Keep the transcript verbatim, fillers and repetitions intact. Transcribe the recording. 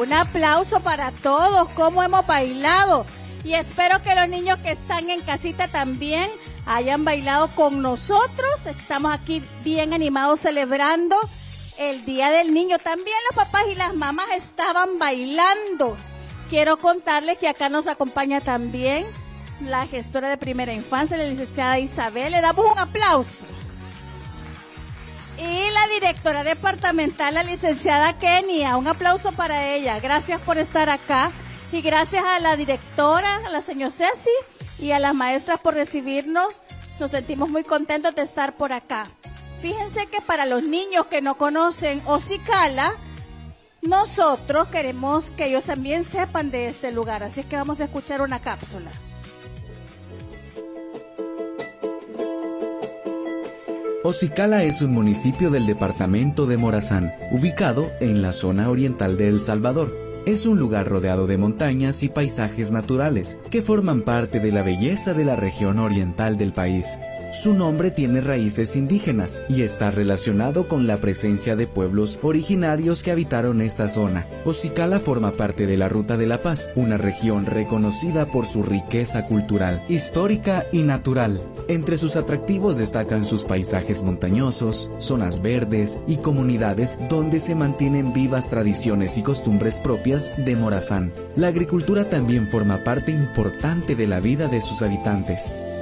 Un aplauso para todos, cómo hemos bailado. Y espero que los niños que están en casita también hayan bailado con nosotros. Estamos aquí bien animados celebrando el Día del Niño. También los papás y las mamás estaban bailando. Quiero contarles que acá nos acompaña también la gestora de primera infancia, la licenciada Isabel. Le damos un aplauso. Y la directora departamental, la licenciada Kenia. Un aplauso para ella. Gracias por estar acá. Y gracias a la directora, a la señora Ceci y a las maestras por recibirnos. Nos sentimos muy contentos de estar por acá. Fíjense que para los niños que no conocen Ocicala, nosotros queremos que ellos también sepan de este lugar. Así es que vamos a escuchar una cápsula. Ocicala es un municipio del departamento de Morazán, ubicado en la zona oriental de El Salvador. Es un lugar rodeado de montañas y paisajes naturales que forman parte de la belleza de la región oriental del país. Su nombre tiene raíces indígenas y está relacionado con la presencia de pueblos originarios que habitaron esta zona. Ocicala forma parte de la Ruta de la Paz, una región reconocida por su riqueza cultural, histórica y natural. Entre sus atractivos destacan sus paisajes montañosos, zonas verdes y comunidades donde se mantienen vivas tradiciones y costumbres propias de Morazán. La agricultura también forma parte importante de la vida de sus habitantes.